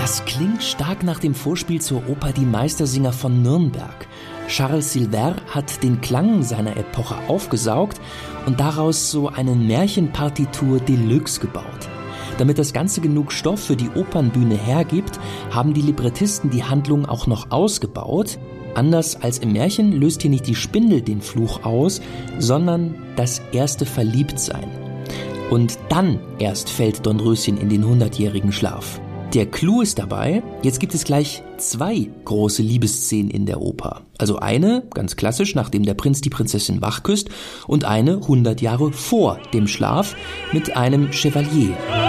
Das klingt stark nach dem Vorspiel zur Oper Die Meistersinger von Nürnberg. Charles Silver hat den Klang seiner Epoche aufgesaugt und daraus so eine Märchenpartitur Deluxe gebaut. Damit das Ganze genug Stoff für die Opernbühne hergibt, haben die Librettisten die Handlung auch noch ausgebaut. Anders als im Märchen löst hier nicht die Spindel den Fluch aus, sondern das erste Verliebtsein. Und dann erst fällt Dornröschen in den 100-jährigen Schlaf. Der Clou ist dabei, jetzt gibt es gleich 2 große Liebesszenen in der Oper. Also eine, ganz klassisch, nachdem der Prinz die Prinzessin wachküsst, und eine 100 Jahre vor dem Schlaf mit einem Chevalier.